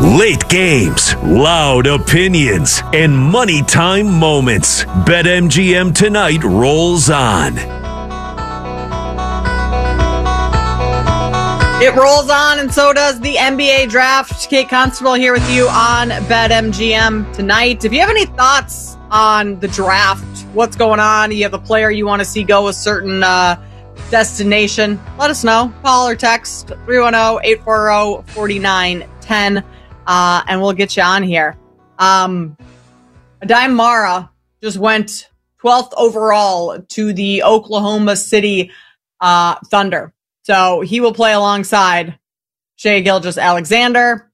Late games, loud opinions, and money time moments. BetMGM tonight rolls on. It rolls on, and so does the NBA draft. Kate Constable here with you on BetMGM tonight. If you have any thoughts on the draft, what's going on, you have a player you want to see go a certain destination, let us know. Call or text 310-840-4910, and we'll get you on here. Aday Mara just went 12th overall to the Oklahoma City Thunder. So he will play alongside Shai Gilgeous-Alexander,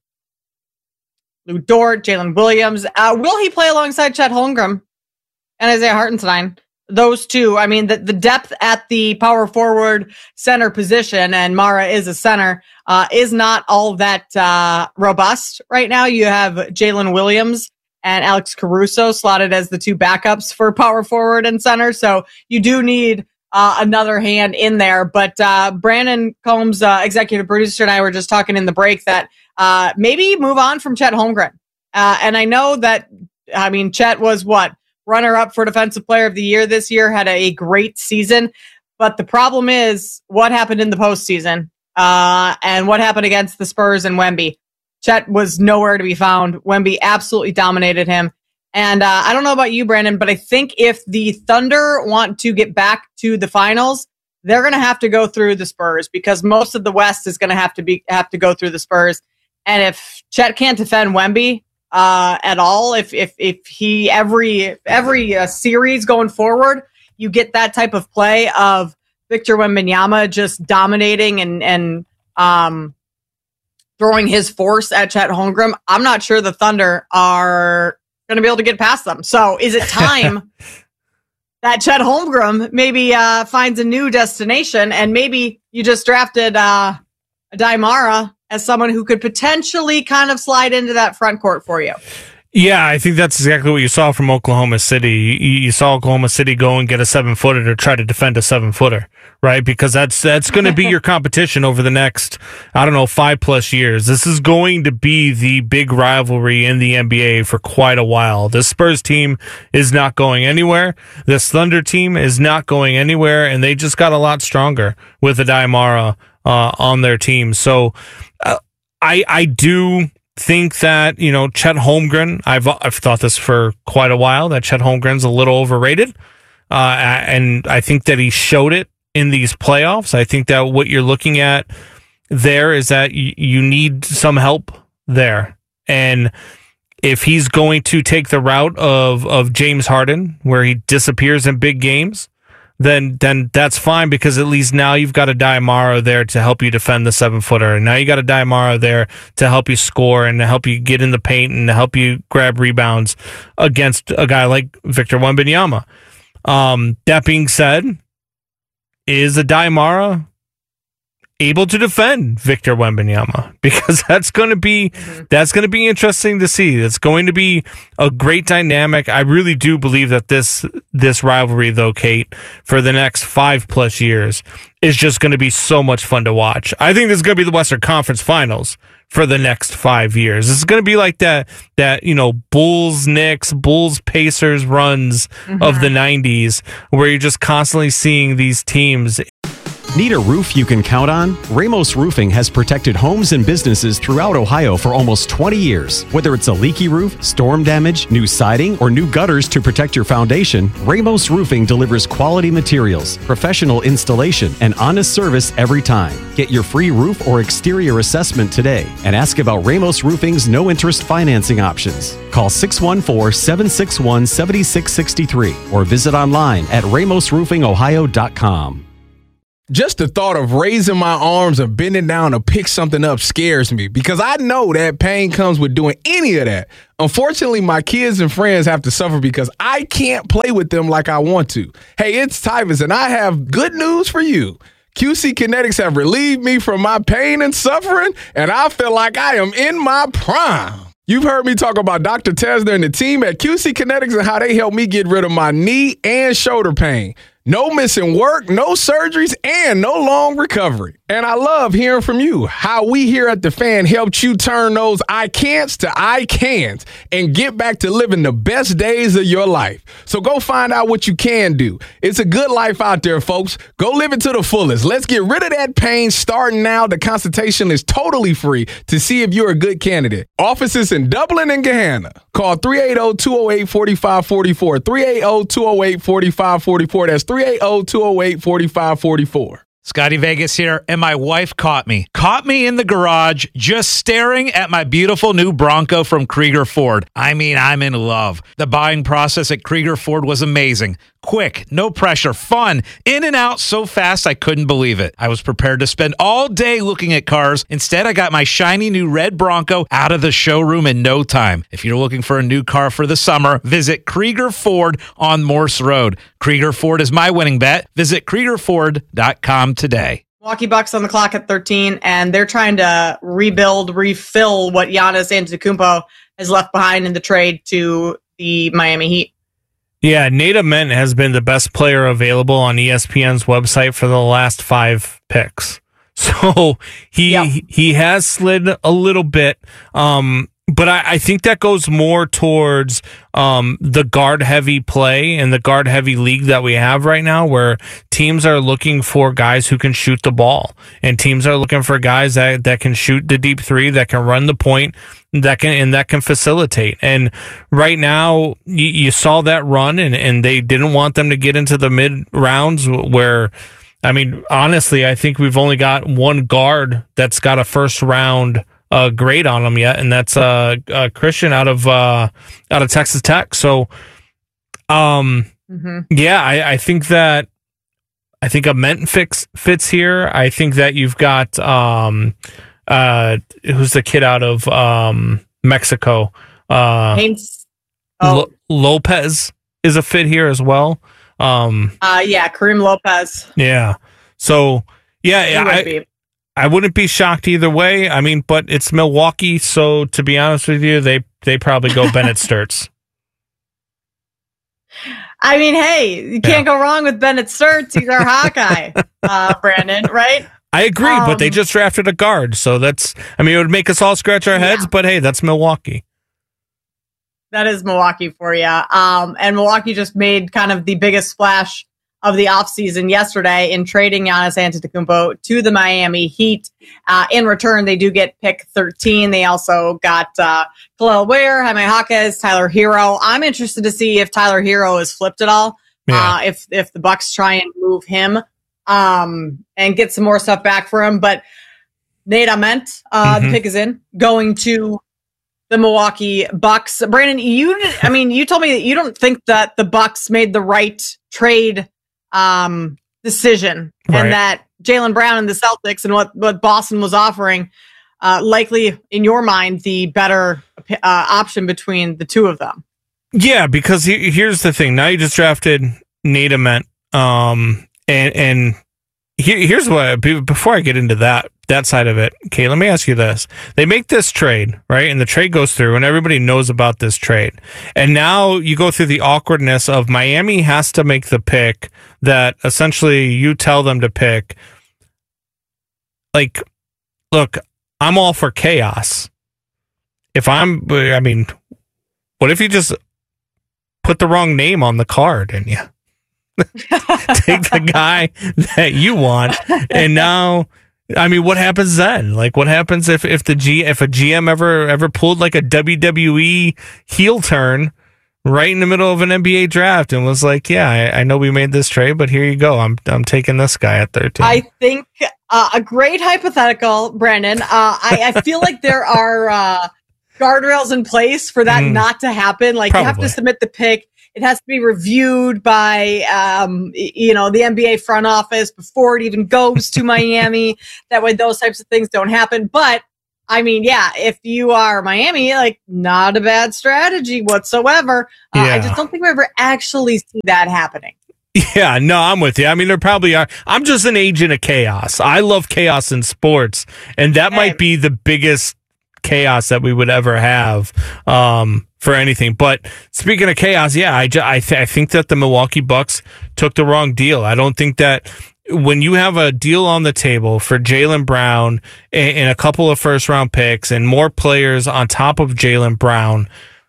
Lou Dort, Jalen Williams. Will he play alongside Chet Holmgren and Isaiah Hartenstein? Those two, I mean, the depth at the power forward center position, and Mara is a center, is not all that robust right now. You have Jalen Williams and Alex Caruso slotted as the two backups for power forward and center. So you do need another hand in there. But Brandon Combs, executive producer, and I were just talking in the break that maybe move on from Chet Holmgren. And I know that, I mean, Chet was runner-up for Defensive Player of the Year this year, had a great season. But the problem is what happened in the postseason and what happened against the Spurs and Wemby. Chet was nowhere to be found. Wemby absolutely dominated him. And I don't know about you, Brandon, but I think if the Thunder want to get back to the finals, they're going to have to go through the Spurs, because most of the West is going to have to go through the Spurs. And if Chet can't defend Wemby at all, if he every series going forward, you get that type of play of Victor Wembanyama just dominating and throwing his force at Chet Holmgren, I'm not sure the Thunder are going to be able to get past them. So is it time that Chet Holmgren maybe finds a new destination, and maybe you just drafted Aday Mara as someone who could potentially kind of slide into that front court for you? Yeah, I think that's exactly what you saw from Oklahoma City. You saw Oklahoma City go and get a 7-footer to try to defend a 7-footer, right? Because that's going to be your competition over the next, 5+ years. This is going to be the big rivalry in the NBA for quite a while. This Spurs team is not going anywhere. This Thunder team is not going anywhere, and they just got a lot stronger with Aday Mara on their team. So I do think that, Chet Holmgren, I've thought this for quite a while, that Chet Holmgren's a little overrated. And I think that he showed it in these playoffs. I think that what you're looking at there is that you need some help there. And if he's going to take the route of James Harden, where he disappears in big games, then that's fine, because at least now you've got Aday Mara there to help you defend the 7-footer. And now you got Aday Mara there to help you score and to help you get in the paint and to help you grab rebounds against a guy like Victor Wembanyama. That being said, is Aday Mara able to defend Victor Wembanyama? Because that's going to be interesting to see. It's going to be a great dynamic. I really do believe that this rivalry, though, Kate, for the next 5+ years is just going to be so much fun to watch. I think this is going to be the Western Conference Finals for the next 5 years. This is going to be like that Bulls Knicks, Bulls Pacers runs of the 90s, where you're just constantly seeing these teams. Need a roof you can count on? Ramos Roofing has protected homes and businesses throughout Ohio for almost 20 years. Whether it's a leaky roof, storm damage, new siding, or new gutters to protect your foundation, Ramos Roofing delivers quality materials, professional installation, and honest service every time. Get your free roof or exterior assessment today and ask about Ramos Roofing's no-interest financing options. Call 614-761-7663 or visit online at ramosroofingohio.com. Just the thought of raising my arms or bending down to pick something up scares me, because I know that pain comes with doing any of that. Unfortunately, my kids and friends have to suffer because I can't play with them like I want to. Hey, it's Tyvus, and I have good news for you. QC Kinetics have relieved me from my pain and suffering, and I feel like I am in my prime. You've heard me talk about Dr. Tesner and the team at QC Kinetics and how they helped me get rid of my knee and shoulder pain. No missing work, no surgeries, and no long recovery. And I love hearing from you. How we here at The Fan helped you turn those I can'ts to I can't and get back to living the best days of your life. So go find out what you can do. It's a good life out there, folks. Go live it to the fullest. Let's get rid of that pain starting now. The consultation is totally free to see if you're a good candidate. Offices in Dublin and Gahanna. Call 380-208-4544. 380-208-4544. That's 380-208-4544. Scotty Vegas here, and my wife caught me in the garage just staring at my beautiful new Bronco from Krieger Ford. I mean, I'm in love. The buying process at Krieger Ford was amazing. Quick, no pressure, fun, in and out so fast I couldn't believe it. I was prepared to spend all day looking at cars. Instead, I got my shiny new red Bronco out of the showroom in no time. If you're looking for a new car for the summer, visit Krieger Ford on Morse Road. Krieger Ford is my winning bet. Visit KriegerFord.com today. Milwaukee Bucks on the clock at 13, and they're trying to refill what Giannis Antetokounmpo has left behind in the trade to the Miami Heat. Yeah, Nate Ament has been the best player available on ESPN's website for the last 5 picks. So he has slid a little bit. But I think that goes more towards the guard-heavy play and the guard-heavy league that we have right now, where teams are looking for guys who can shoot the ball, and teams are looking for guys that can shoot the deep three, that can run the point, that can facilitate. And right now, you saw that run, and they didn't want them to get into the mid rounds where. I mean, honestly, I think we've only got one guard that's got a first round grade on him yet, and that's Christian out of Texas Tech. So, yeah, I think Ament fits here. I think that you've got who's the kid out of Mexico? Lopez is a fit here as well. Kareem Lopez. Yeah. So I wouldn't be shocked either way. I mean, but it's Milwaukee, so to be honest with you, they probably go Bennett Sturts. I mean, hey, you can't go wrong with Bennett Sturts. He's our Hawkeye, Brandon, right? I agree, but they just drafted a guard, so it would make us all scratch our heads, but hey, that's Milwaukee. That is Milwaukee for you. And Milwaukee just made kind of the biggest splash of the offseason yesterday in trading Giannis Antetokounmpo to the Miami Heat. In return, they do get pick 13. They also got Khalil Ware, Jaime Jaquez, Tyler Hero. I'm interested to see if Tyler Hero is flipped at all. Yeah. If the Bucks try and move him and get some more stuff back for him. But Nate Ament, the pick is in, going to the Milwaukee Bucks. Brandon, you told me that you don't think that the Bucks made the right trade decision, right, and that Jaylen Brown and the Celtics and what Boston was offering, likely in your mind, the better option between the two of them. Yeah, because here's the thing. Now you just drafted Nate Ament, and here's what, before I get into that side of it, okay, let me ask you this. They make this trade, right? And the trade goes through and everybody knows about this trade. And now you go through the awkwardness of Miami has to make the pick that essentially you tell them to pick. Like, look, I'm all for chaos. What if you just put the wrong name on the card and you take the guy that you want, and now, what happens then? Like, what happens if a GM ever pulled like a WWE heel turn right in the middle of an NBA draft and was like, yeah, I know we made this trade, but here you go. I'm taking this guy at 13. I think a great hypothetical, Brandon. I feel like there are guardrails in place for that not to happen. Like, probably. You have to submit the pick. It has to be reviewed by, the NBA front office before it even goes to Miami. That way those types of things don't happen. But, if you are Miami, like, not a bad strategy whatsoever. I just don't think we ever actually see that happening. Yeah, no, I'm with you. There probably are. I'm just an agent of chaos. I love chaos in sports, and that might be the biggest chaos that we would ever have for anything. But speaking of chaos, I think that the Milwaukee Bucks took the wrong deal. I don't think that when you have a deal on the table for Jaylen Brown and a couple of first round picks and more players on top of Jaylen Brown,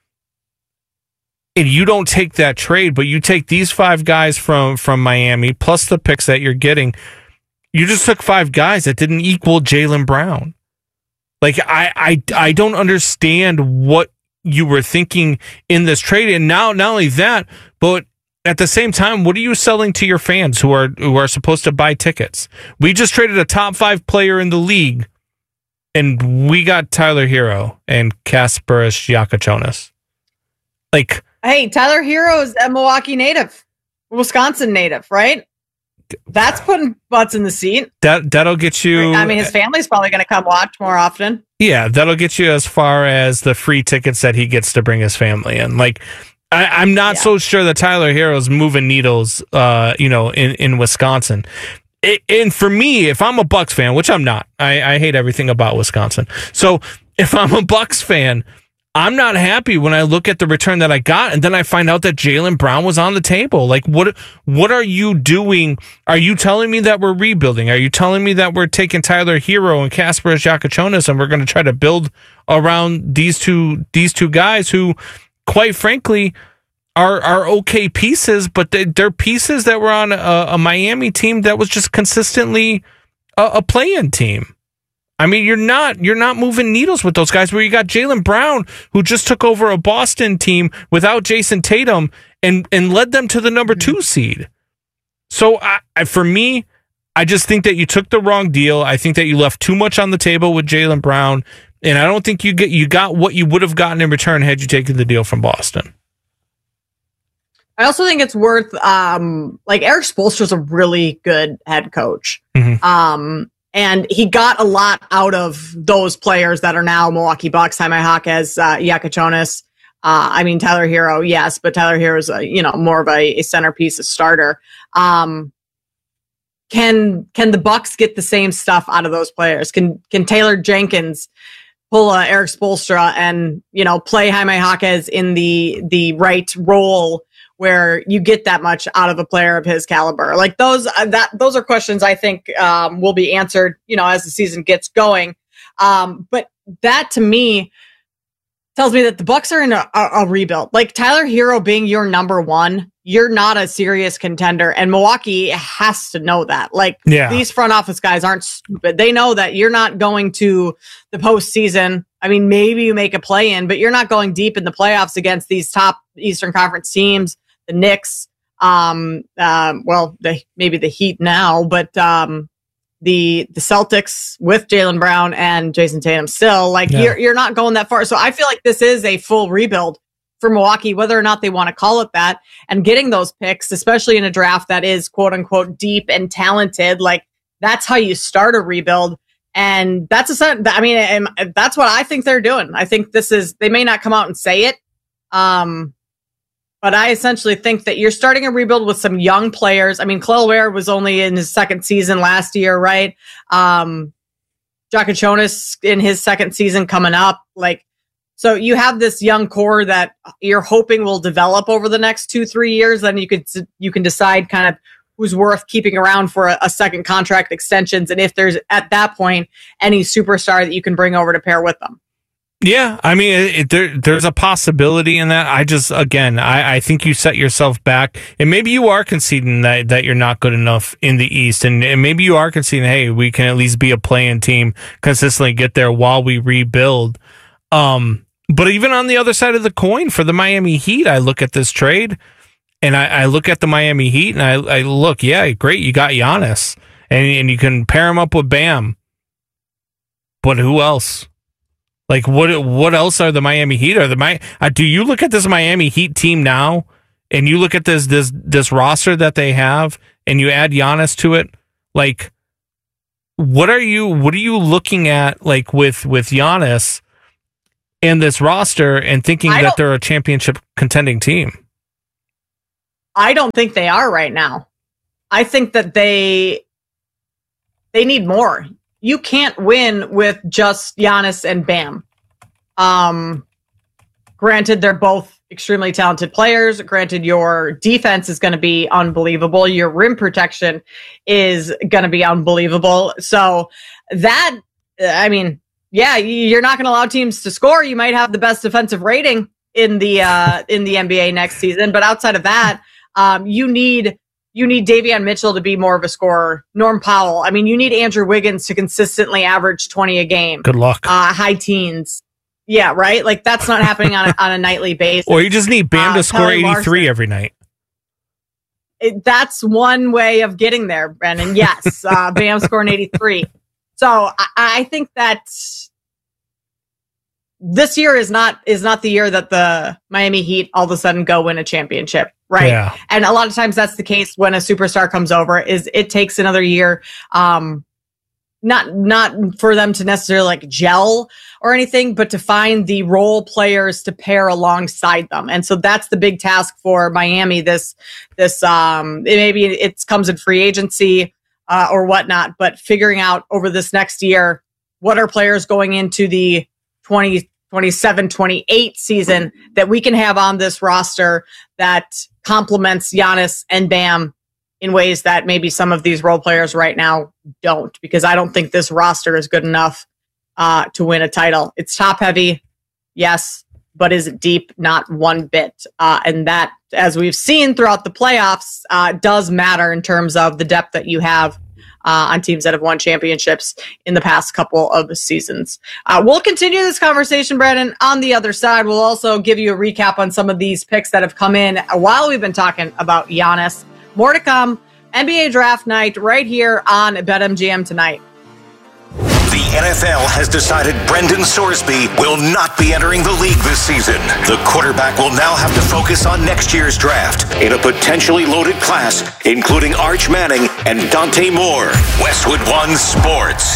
and you don't take that trade, but you take these 5 guys from Miami plus the picks that you're getting, you just took 5 guys that didn't equal Jaylen Brown. Like, I don't understand what you were thinking in this trade. And now, not only that, but at the same time, what are you selling to your fans who are supposed to buy tickets? We just traded a top 5 player in the league, and we got Tyler Hero and Kasparas Giacochonis. Like, hey, Tyler Hero is a Milwaukee native, Wisconsin native, right? That's putting butts in the seat. That'll get you. I mean, his family's probably going to come watch more often. Yeah, that'll get you as far as the free tickets that he gets to bring his family in. Like, I'm not so sure that Tyler Hero's moving needles, in Wisconsin. And for me, if I'm a Bucks fan, which I'm not, I hate everything about Wisconsin. So if I'm a Bucks fan, I'm not happy when I look at the return that I got, and then I find out that Jaylen Brown was on the table. Like, what are you doing? Are you telling me that we're rebuilding? Are you telling me that we're taking Tyler Hero and Kasparas Giacochonis and we're going to try to build around these two guys who, quite frankly, are okay pieces, but they're pieces that were on a Miami team that was just consistently a play-in team. I mean, you're not moving needles with those guys, where you got Jaylen Brown, who just took over a Boston team without Jason Tatum and led them to the number 2 seed. So for me, I just think that you took the wrong deal. I think that you left too much on the table with Jaylen Brown, and I don't think you got what you would have gotten in return had you taken the deal from Boston. I also think it's worth, Erik Spoelstra's a really good head coach. Mm-hmm. And he got a lot out of those players that are now Milwaukee Bucks. Jaime Jaquez, Giacochonis. Tyler Hero, yes, but Tyler Hero is more of a centerpiece, a starter. Can the Bucks get the same stuff out of those players? Can Taylor Jenkins pull Erik Spoelstra and play Jaime Jaquez in the right role where you get that much out of a player of his caliber? Like, those are questions I think will be answered, as the season gets going. But that to me tells me that the Bucks are in a rebuild. Like, Tyler Hero being your number 1, you're not a serious contender, and Milwaukee has to know that. Like, these front office guys aren't stupid. They know that you're not going to the postseason. I mean, maybe you make a play-in, but you're not going deep in the playoffs against these top Eastern Conference teams. The Knicks, maybe the Heat now, but the Celtics with Jaylen Brown and Jason Tatum still, you're not going that far. So I feel like this is a full rebuild for Milwaukee, whether or not they want to call it that. And getting those picks, especially in a draft that is quote unquote deep and talented, like, that's how you start a rebuild. And that's that's what I think they're doing. I think they may not come out and say it. But I essentially think that you're starting a rebuild with some young players. I mean, Kel'el Ware was only in his 2nd season last year, right? Giacochonis in his 2nd season coming up. So you have this young core that you're hoping will develop over the next 2-3 years. Then you can decide kind of who's worth keeping around for a second contract extensions, and if there's at that point any superstar that you can bring over to pair with them. Yeah, I mean, there's a possibility in that. I think you set yourself back, and maybe you are conceding that you're not good enough in the East, and maybe you are conceding, hey, we can at least be a play-in team, consistently get there while we rebuild. But even on the other side of the coin for the Miami Heat, I look at this trade, and I look at the Miami Heat, and I look, yeah, great, you got Giannis, and you can pair him up with Bam, but who else? Like, what else are the Miami Heat? Do you look at this Miami Heat team now, and you look at this roster that they have, and you add Giannis to it? Like, what are you looking at, like, with Giannis and this roster, and thinking that they're a championship contending team? I don't think they are right now. I think that they need more. You can't win with just Giannis and Bam. Granted, they're both extremely talented players. Granted, your defense is going to be unbelievable. Your rim protection is going to be unbelievable. So that, I mean, yeah, you're not going to allow teams to score. You might have the best defensive rating in the NBA next season, but outside of that, you need Davion Mitchell to be more of a scorer. Norm Powell. I mean, you need Andrew Wiggins to consistently average 20 a game. Good luck. High teens. Yeah, right? Like, that's not happening on a nightly basis. Or you just need Bam to score 83 Larson. every night. That's one way of getting there, Brennan. Yes, Bam scoring 83. So I think that this year is not the year that the Miami Heat all of a sudden go win a championship, right? Yeah. And a lot of times that's the case when a superstar comes over. Is it takes another year, not for them to necessarily like gel or anything, but to find the role players to pair alongside them. And so that's the big task for Miami. This maybe it comes in free agency or whatnot, but figuring out over this next year, what are players going into the 2027-28 season that we can have on this roster that complements Giannis and Bam in ways that maybe some of these role players right now don't, because I don't think this roster is good enough to win a title. It's top heavy, yes, but is it deep? Not one bit. And that, as we've seen throughout the playoffs, does matter in terms of the depth that you have on teams that have won championships in the past couple of seasons. We'll continue this conversation, Brandon, on the other side. We'll also give you a recap on some of these picks that have come in while we've been talking about Giannis. More to come. NBA Draft Night right here on BetMGM tonight. The NFL has decided Brendan Sorsby will not be entering the league this season. The quarterback will now have to focus on next year's draft in a potentially loaded class, including Arch Manning and Dante Moore. Westwood One Sports.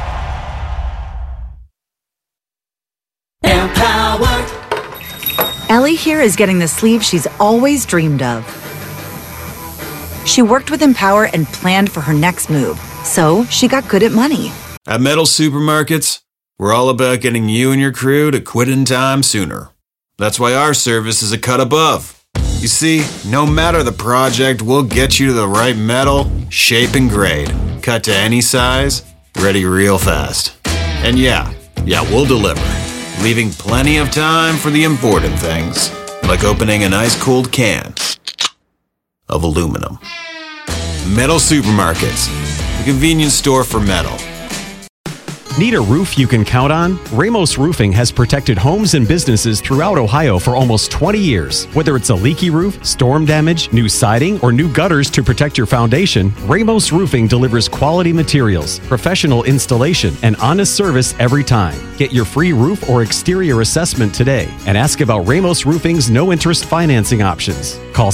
Empowered. Ellie here is getting the sleeve she's always dreamed of. She worked with Empower and planned for her next move, so she got good at money. At Metal Supermarkets, we're all about getting you and your crew to quit in time sooner. That's why our service is a cut above. You see, no matter the project, we'll get you to the right metal, shape, and grade. Cut to any size, ready real fast. And yeah, we'll deliver, leaving plenty of time for the important things, like opening an ice-cold can of aluminum. Metal Supermarkets, the convenience store for metal. Need a roof you can count on? Ramos Roofing has protected homes and businesses throughout Ohio for almost 20 years. Whether it's a leaky roof, storm damage, new siding, or new gutters to protect your foundation, Ramos Roofing delivers quality materials, professional installation, and honest service every time. Get your free roof or exterior assessment today and ask about Ramos Roofing's no-interest financing options. Call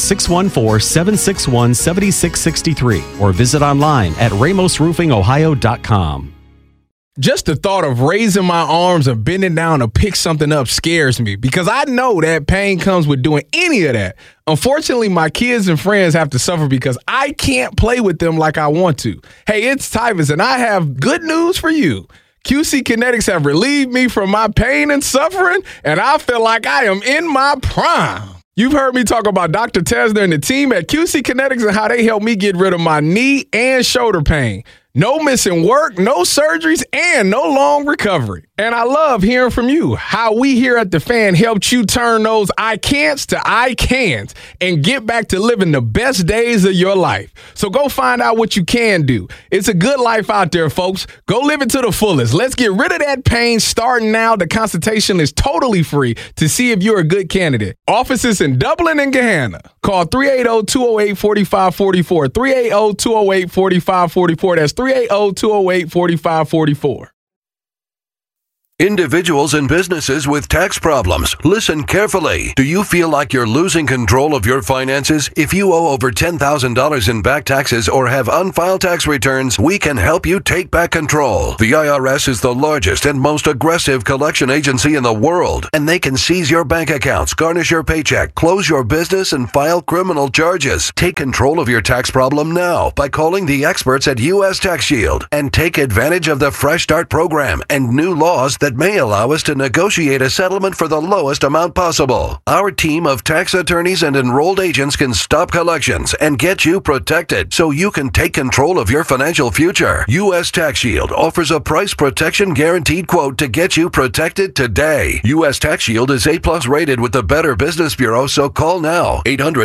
614-761-7663 or visit online at ramosroofingohio.com. Just the thought of raising my arms or bending down to pick something up scares me because I know that pain comes with doing any of that. Unfortunately, my kids and friends have to suffer because I can't play with them like I want to. Hey, it's Tyvus, and I have good news for you. QC Kinetics have relieved me from my pain and suffering, and I feel like I am in my prime. You've heard me talk about Dr. Tesner and the team at QC Kinetics and how they helped me get rid of my knee and shoulder pain. No missing work, no surgeries, and no long recovery. And I love hearing from you, how we here at The Fan helped you turn those I can'ts to I cans and get back to living the best days of your life. So go find out what you can do. It's a good life out there, folks. Go live it to the fullest. Let's get rid of that pain starting now. The consultation is totally free to see if you're a good candidate. Offices in Dublin and Gahanna. Call 380-208-4544. 380-208-4544. That's 380-208-4544. Individuals and businesses with tax problems, listen carefully. Do you feel like you're losing control of your finances? If you owe over $10,000 in back taxes or have unfiled tax returns, we can help you take back control. The IRS is the largest and most aggressive collection agency in the world, and they can seize your bank accounts, garnish your paycheck, close your business, and file criminal charges. Take control of your tax problem now by calling the experts at U.S. Tax Shield and take advantage of the Fresh Start program and new laws that that may allow us to negotiate a settlement for the lowest amount possible. Our team of tax attorneys and enrolled agents can stop collections and get you protected so you can take control of your financial future. U.S. Tax Shield offers a price protection guaranteed quote to get you protected today. U.S. Tax Shield is A+ rated with the Better Business Bureau, so call now.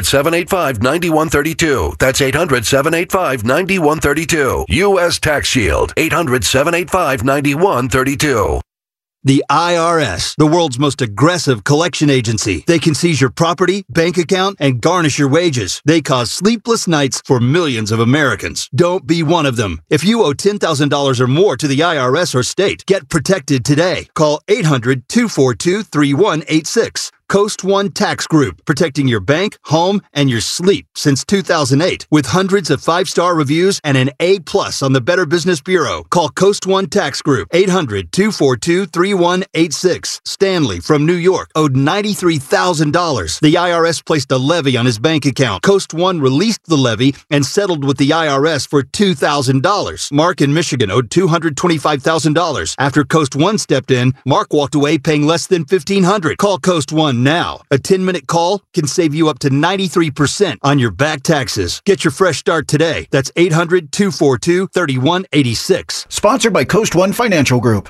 800-785-9132. That's 800-785-9132. U.S. Tax Shield. 800-785-9132. The IRS, the world's most aggressive collection agency. They can seize your property, bank account, and garnish your wages. They cause sleepless nights for millions of Americans. Don't be one of them. If you owe $10,000 or more to the IRS or state, get protected today. Call 800-242-3186. Coast One Tax Group, protecting your bank, home, and your sleep since 2008. With hundreds of 5-star reviews and an A+ on the Better Business Bureau. Call Coast One Tax Group, 800-242-3186. Stanley from New York owed $93,000. The IRS placed a levy on his bank account. Coast One released the levy and settled with the IRS for $2,000. Mark in Michigan owed $225,000. After Coast One stepped in, Mark walked away paying less than $1,500. Call Coast One now. A 10-minute call can save you up to 93% on your back taxes. Get your fresh start today. That's 800-242-3186. Sponsored by Coast One Financial Group.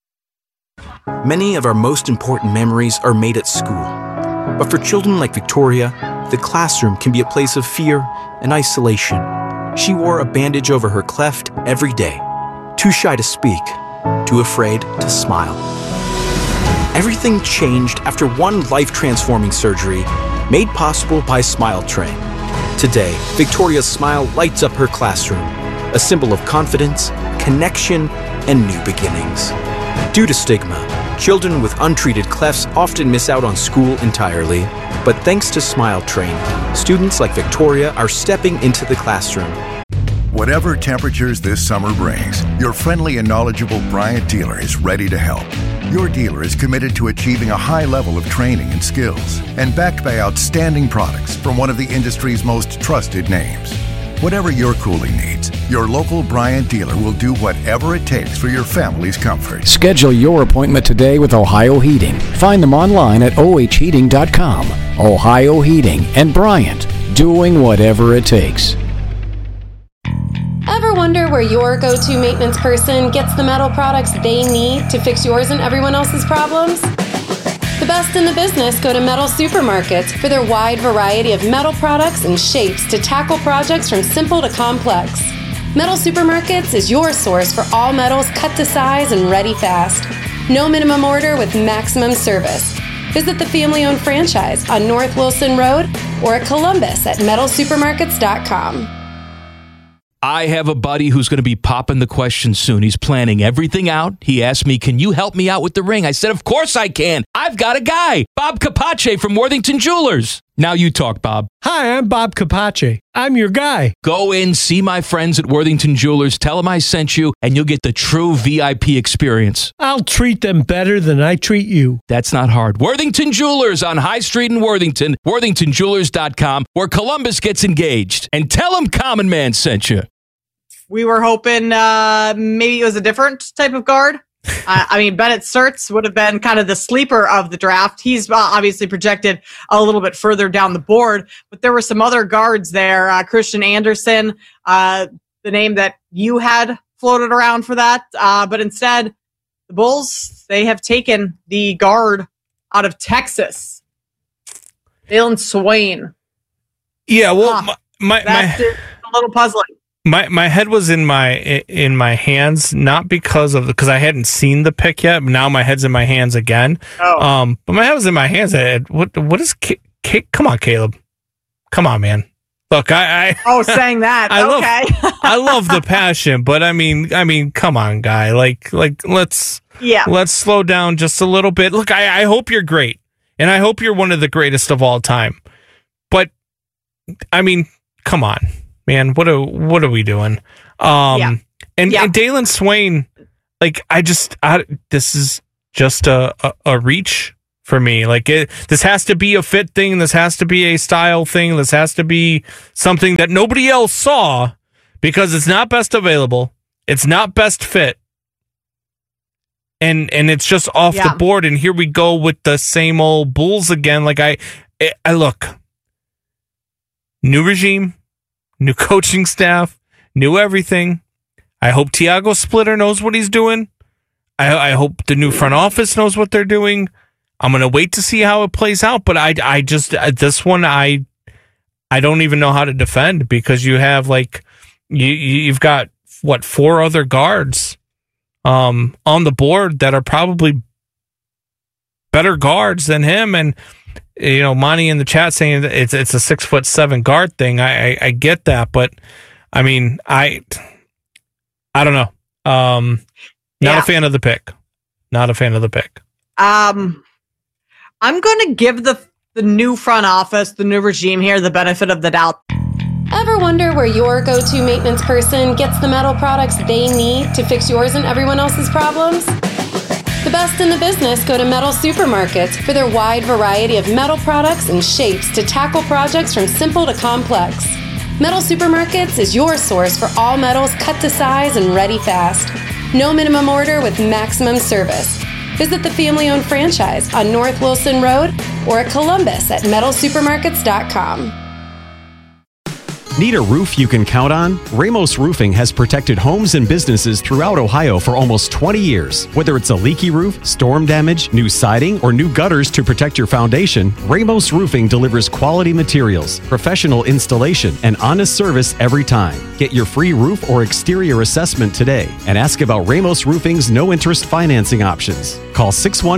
Many of our most important memories are made at school. But for children like Victoria, the classroom can be a place of fear and isolation. She wore a bandage over her cleft every day. Too shy to speak, too afraid to smile. Everything changed after one life-transforming surgery made possible by Smile Train. Today, Victoria's smile lights up her classroom, a symbol of confidence, connection, and new beginnings. Due to stigma, children with untreated clefts often miss out on school entirely. But thanks to Smile Train, students like Victoria are stepping into the classroom. Whatever temperatures this summer brings, your friendly and knowledgeable Bryant dealer is ready to help. Your dealer is committed to achieving a high level of training and skills and backed by outstanding products from one of the industry's most trusted names. Whatever your cooling needs, your local Bryant dealer will do whatever it takes for your family's comfort. Schedule your appointment today with Ohio Heating. Find them online at ohheating.com. Ohio Heating and Bryant, doing whatever it takes. Ever wonder where your go-to maintenance person gets the metal products they need to fix yours and everyone else's problems? The best in the business go to Metal Supermarkets for their wide variety of metal products and shapes to tackle projects from simple to complex. Metal Supermarkets is your source for all metals cut to size and ready fast. No minimum order with maximum service. Visit the family-owned franchise on North Wilson Road or at Columbus at metalsupermarkets.com. I have a buddy who's going to be popping the question soon. He's planning everything out. He asked me, can you help me out with the ring? I said, of course I can. I've got a guy, Bob Capace from Worthington Jewelers. Now you talk, Bob. Hi, I'm Bob Capace. I'm your guy. Go in, see my friends at Worthington Jewelers, tell them I sent you, and you'll get the true VIP experience. I'll treat them better than I treat you. That's not hard. Worthington Jewelers on High Street in Worthington, worthingtonjewelers.com, where Columbus gets engaged. And tell them Common Man sent you. We were hoping maybe it was a different type of guard. I mean, Bennett Sertz would have been kind of the sleeper of the draft. He's obviously projected a little bit further down the board, but there were some other guards there. Christian Anderson, the name that you had floated around for that. But instead, the Bulls, they have taken the guard out of Texas, Jalen Swain. Yeah, well, that's a little puzzling. My head was in my hands, not because I hadn't seen the pick yet. Now my head's in my hands again. Oh. But my head was in my hands. What is come on, Caleb? Come on, man. Look, saying that. I love the passion, but I mean, come on, guy. Like let's slow down just a little bit. Look, I hope you're great, and I hope you're one of the greatest of all time. But I mean, come on. Man, what are we doing? And Jalen Swain, like this is just a reach for me. Like this has to be a fit thing. This has to be a style thing. This has to be something that nobody else saw because it's not best available. It's not best fit. and it's just off the board. And here we go with the same old Bulls again. Like I look, new regime, new coaching staff, new everything. I hope Tiago Splitter knows what he's doing. I hope the new front office knows what they're doing. I'm going to wait to see how it plays out. But I just, this one, I don't even know how to defend, because you have like, you've got what, 4 other guards on the board that are probably better guards than him. And, you know, Monty in the chat saying that it's a 6'7" guard thing. I get that, but I mean, I don't know. Not a fan of the pick. Not a fan of the pick. I'm going to give the new front office, the new regime here, the benefit of the doubt. Ever wonder where your go-to maintenance person gets the metal products they need to fix yours and everyone else's problems? The best in the business go to Metal Supermarkets for their wide variety of metal products and shapes to tackle projects from simple to complex. Metal Supermarkets is your source for all metals cut to size and ready fast. No minimum order with maximum service. Visit the family-owned franchise on North Wilson Road or at Columbus at metalsupermarkets.com. Need a roof you can count on? Ramos Roofing has protected homes and businesses throughout Ohio for almost 20 years. Whether it's a leaky roof, storm damage, new siding, or new gutters to protect your foundation, Ramos Roofing delivers quality materials, professional installation, and honest service every time. Get your free roof or exterior assessment today and ask about Ramos Roofing's no-interest financing options. Call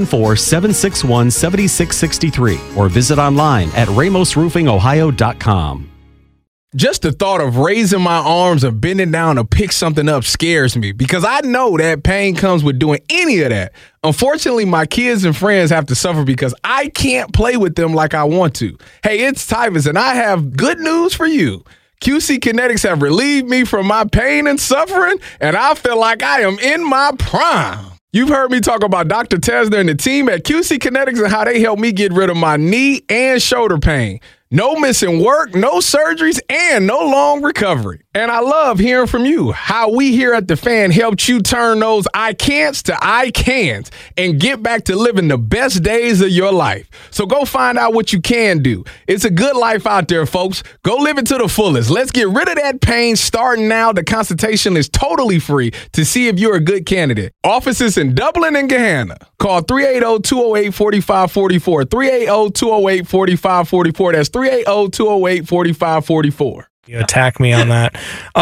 614-761-7663 or visit online at ramosroofingohio.com. Just the thought of raising my arms or bending down to pick something up scares me, because I know that pain comes with doing any of that. Unfortunately, my kids and friends have to suffer because I can't play with them like I want to. Hey, it's Tyvus, and I have good news for you. QC Kinetics have relieved me from my pain and suffering, and I feel like I am in my prime. You've heard me talk about Dr. Tesner and the team at QC Kinetics and how they helped me get rid of my knee and shoulder pain. No missing work, no surgeries, and no long recovery. And I love hearing from you, how we here at The Fan helped you turn those I can'ts to I can'ts and get back to living the best days of your life. So go find out what you can do. It's a good life out there, folks. Go live it to the fullest. Let's get rid of that pain starting now. The consultation is totally free to see if you're a good candidate. Offices in Dublin and Gahanna. Call 380-208-4544. 380-208-4544. That's 380-208-4544. You attack me on that.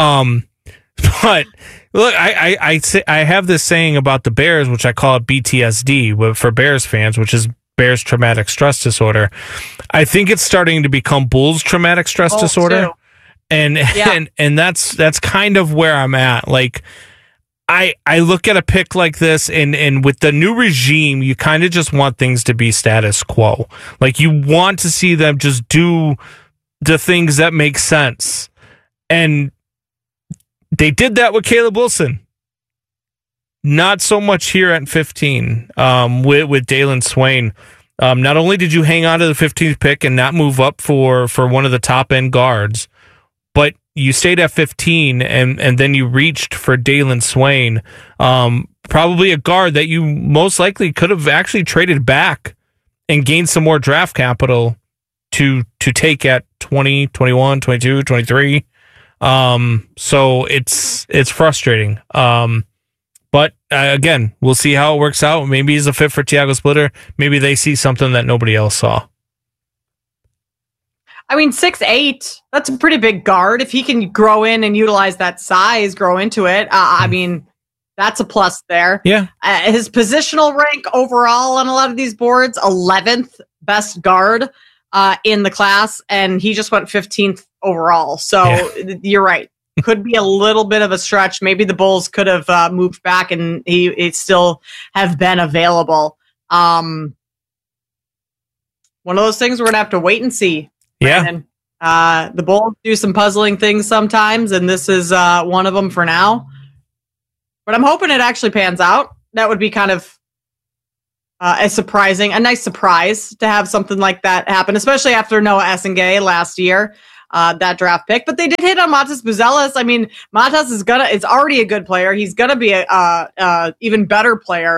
But look, I have this saying about the Bears, which I call it BTSD for Bears fans, which is Bears traumatic stress disorder. I think it's starting to become Bulls traumatic stress disorder. Too. And that's kind of where I'm at. Like, I look at a pick like this, and with the new regime, you kind of just want things to be status quo. Like, you want to see them just do the things that make sense. And they did that with Caleb Wilson. Not so much here at 15 with Dalen Swain. Not only did you hang on to the 15th pick and not move up for one of the top end guards, but you stayed at 15 and then you reached for Dalen Swain, probably a guard that you most likely could have actually traded back and gained some more draft capital to take at 20, 21, 22, 23. So it's frustrating. But again, we'll see how it works out. Maybe he's a fit for Tiago Splitter. Maybe they see something that nobody else saw. I mean, 6'8", that's a pretty big guard. If he can grow in and utilize that size, grow into it, I mean, that's a plus there. Yeah. His positional rank overall on a lot of these boards, 11th best guard in the class, and he just went 15th overall. So You're right. Could be a little bit of a stretch. Maybe the Bulls could have moved back and he'd still have been available. One of those things we're going to have to wait and see. Yeah. The Bulls do some puzzling things sometimes, and this is one of them for now. But I'm hoping it actually pans out. That would be kind of a nice surprise to have something like that happen, especially after Noah Essengay last year, that draft pick. But they did hit on Matas Buzelis. I mean, Matas is already a good player. He's gonna be a even better player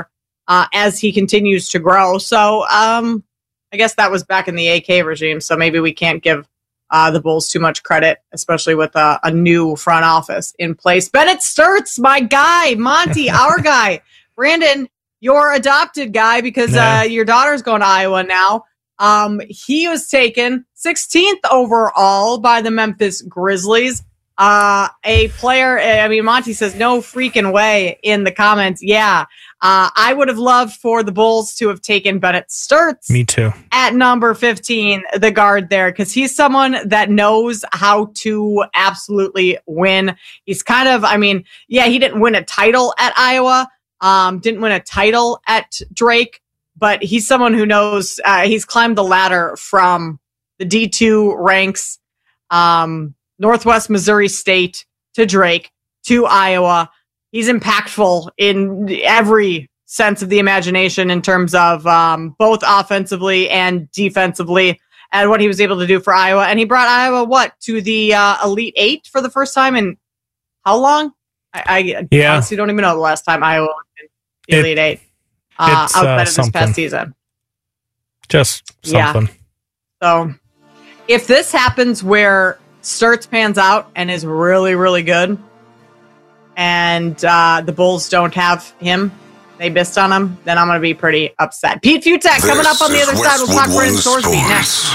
as he continues to grow. So I guess that was back in the AK regime. So maybe we can't give the Bulls too much credit, especially with a new front office in place. Bennett Sturtz, my guy. Monty, our guy. Brandon, your adopted guy, because your daughter's going to Iowa now. He was taken 16th overall by the Memphis Grizzlies. A player, I mean, Monty says no freaking way in the comments. Yeah. I would have loved for the Bulls to have taken Bennett Sturtz. Me too. At number 15, the guard there, because he's someone that knows how to absolutely win. He's kind of, I mean, yeah, he didn't win a title at Iowa, didn't win a title at Drake, but he's someone who knows, he's climbed the ladder from the D2 ranks, Northwest Missouri State to Drake to Iowa. He's impactful in every sense of the imagination in terms of both offensively and defensively, and what he was able to do for Iowa. And he brought Iowa, to the Elite Eight for the first time in how long? I honestly don't even know the last time Iowa was in the Elite Eight outside of this past season. Just something. Yeah. So if this happens where Sturtz pans out and is really, really good, and the Bulls don't have him, they missed on him, then I'm going to be pretty upset. Pete Futek coming up on the other side. We'll talk Brandon Sorsby next.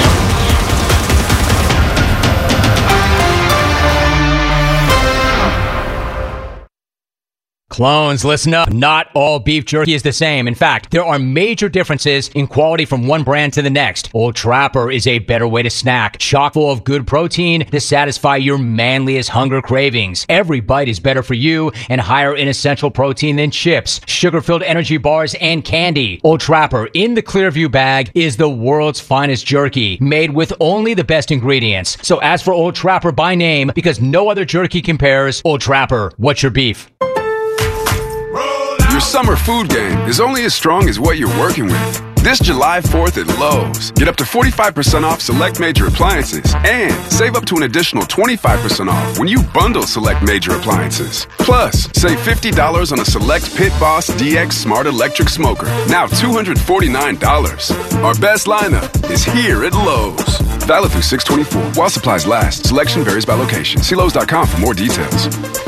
Clones, listen up. Not all beef jerky is the same. In fact, there are major differences in quality from one brand to the next. Old Trapper is a better way to snack, chock full of good protein to satisfy your manliest hunger cravings. Every bite is better for you and higher in essential protein than chips, sugar-filled energy bars, and candy. Old Trapper in the Clearview bag is the world's finest jerky, made with only the best ingredients. So ask for Old Trapper by name, because no other jerky compares. Old Trapper, what's your beef? Your summer food game is only as strong as what you're working with. This July 4th at Lowe's, get up to 45% off select major appliances and save up to an additional 25% off when you bundle select major appliances. Plus, save $50 on a select Pit Boss DX Smart Electric Smoker, now $249. Our best lineup is here at Lowe's. Valid through 6/24 while supplies last. Selection varies by location. See Lowe's.com for more details.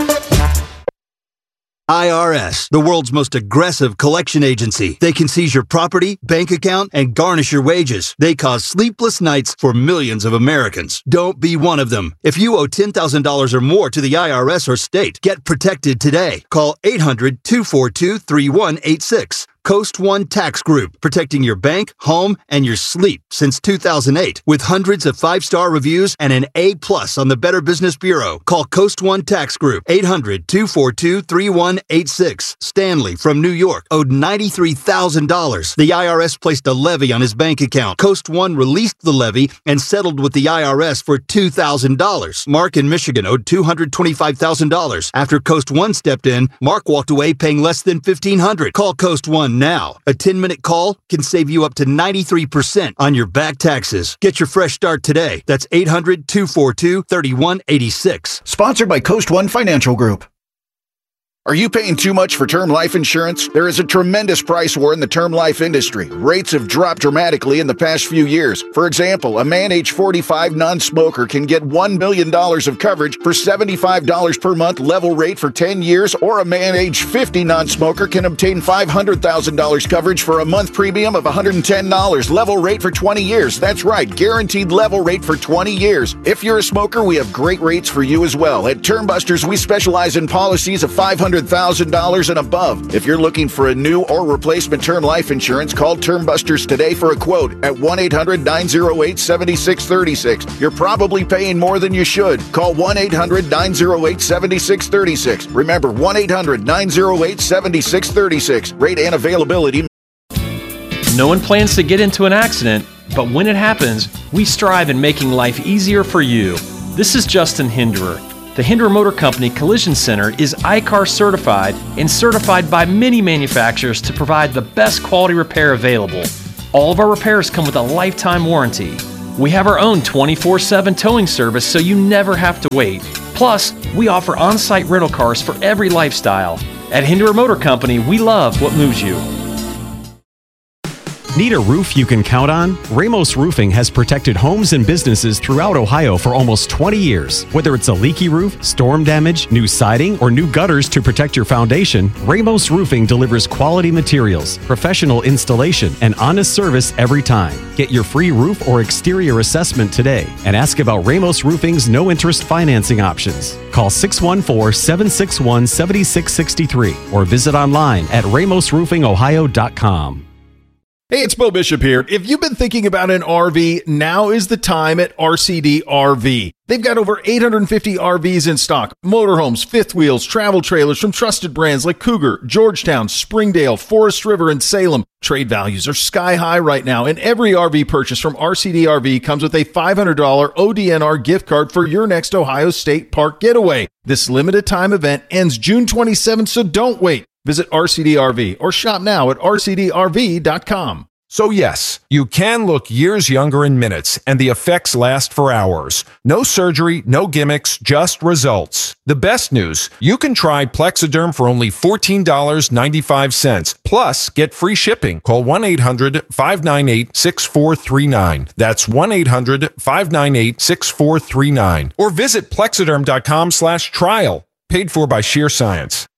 IRS, the world's most aggressive collection agency. They can seize your property, bank account, and garnish your wages. They cause sleepless nights for millions of Americans. Don't be one of them. If you owe $10,000 or more to the IRS or state, get protected today. Call 800-242-3186. Coast One Tax Group, protecting your bank, home, and your sleep since 2008. With hundreds of 5-star reviews and an A+ on the Better Business Bureau. Call Coast One Tax Group, 800-242-3186. Stanley from New York owed $93,000. The IRS placed a levy on his bank account. Coast One released the levy and settled with the IRS for $2,000. Mark in Michigan owed $225,000. After Coast One stepped in, Mark walked away paying less than $1,500. Call Coast One now. A 10-minute call can save you up to 93% on your back taxes. Get your fresh start today. That's 800-242-3186. Sponsored by Coast One Financial Group. Are you paying too much for term life insurance? There is a tremendous price war in the term life industry. Rates have dropped dramatically in the past few years. For example, a man age 45 non-smoker can get $1 million of coverage for $75 per month level rate for 10 years, or a man age 50 non-smoker can obtain $500,000 coverage for a month premium of $110 level rate for 20 years. That's right, guaranteed level rate for 20 years. If you're a smoker, we have great rates for you as well. At Termbusters, we specialize in policies of $500,000 and above. If you're looking for a new or replacement term life insurance, call Termbusters today for a quote at 1-800-908-7636. You're probably paying more than you should. Call 1-800-908-7636. Remember, 1-800-908-7636. Rate and availability. No one plans to get into an accident, but when it happens, we strive in making life easier for you. This is Justin Hinderer. The Hinderer Motor Company Collision Center is ICAR certified and certified by many manufacturers to provide the best quality repair available. All of our repairs come with a lifetime warranty. We have our own 24/7 towing service, so you never have to wait. Plus, we offer on-site rental cars for every lifestyle. At Hinderer Motor Company, we love what moves you. Need a roof you can count on? Ramos Roofing has protected homes and businesses throughout Ohio for almost 20 years. Whether it's a leaky roof, storm damage, new siding, or new gutters to protect your foundation, Ramos Roofing delivers quality materials, professional installation, and honest service every time. Get your free roof or exterior assessment today and ask about Ramos Roofing's no-interest financing options. Call 614-761-7663 or visit online at ramosroofingohio.com. Hey, it's Bo Bishop here. If you've been thinking about an RV, now is the time at RCD RV. They've got over 850 RVs in stock, motorhomes, fifth wheels, travel trailers from trusted brands like Cougar, Georgetown, Springdale, Forest River, and Salem. Trade values are sky high right now, and every RV purchase from RCD RV comes with a $500 ODNR gift card for your next Ohio State Park getaway. This limited time event ends June 27th, so don't wait. Visit RCD RV or shop now at rcdrv.com. So yes, you can look years younger in minutes, and the effects last for hours. No surgery, no gimmicks, just results. The best news, you can try Plexiderm for only $14.95, plus get free shipping. Call 1-800-598-6439. That's 1-800-598-6439. Or visit plexiderm.com/trial. Paid for by Sheer Science.